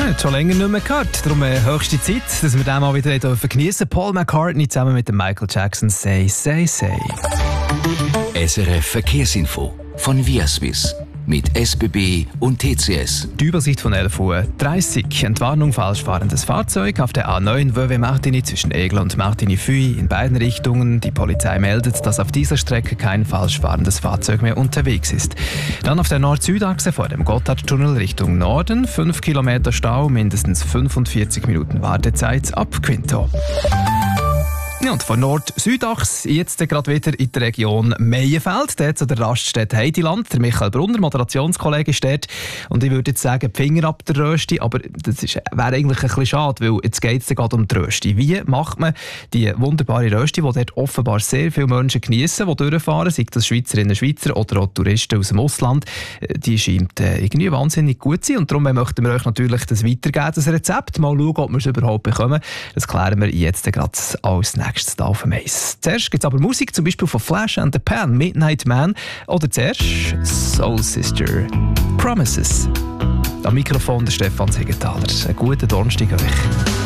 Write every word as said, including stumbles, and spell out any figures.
Nicht schon länger nicht mehr gehört. Darum äh, höchste Zeit, dass wir den mal wieder geniessen dürfen. Paul McCartney zusammen mit dem Michael Jackson. Say, say, say. S R F Verkehrsinfo von Viaswiss. Mit S B B und T C S. Die Übersicht von elf Uhr dreißig. Entwarnung falsch fahrendes Fahrzeug auf der A neun Vevey-Martigny zwischen Egl und Martigny-Fuy in beiden Richtungen. Die Polizei meldet, dass auf dieser Strecke kein falsch fahrendes Fahrzeug mehr unterwegs ist. Dann auf der Nord-Süd-Achse vor dem Gotthardtunnel Richtung Norden. fünf Kilometer Stau, mindestens fünfundvierzig Minuten Wartezeit ab Quinto. Ja, und von Nord-Südachse jetzt gerade wieder in der Region Meienfeld, dort zu der Raststätte Heidiland. Der Michael Brunner, Moderationskollege, ist dort. Und ich würde jetzt sagen, Finger ab der Rösti, aber das wäre eigentlich ein bisschen schade, weil jetzt geht es gerade um die Rösti. Wie macht man die wunderbare Rösti, die dort offenbar sehr viele Menschen geniessen, die durchfahren, sei das Schweizerinnen und Schweizer oder auch Touristen aus dem Ausland, die scheint äh, irgendwie wahnsinnig gut zu sein. Und darum möchten wir euch natürlich das weitergeben, das Rezept. Mal schauen, ob wir es überhaupt bekommen. Das klären wir jetzt gerade als nächstes. Nächstes auf dem Eis. Zuerst gibt es aber Musik, zum Beispiel von Flash and the Pan, Midnight Man. Oder zuerst Soul Sister, Promises. Am Mikrofon der Stefan Siegenthaler. Einen guten Donnerstag euch.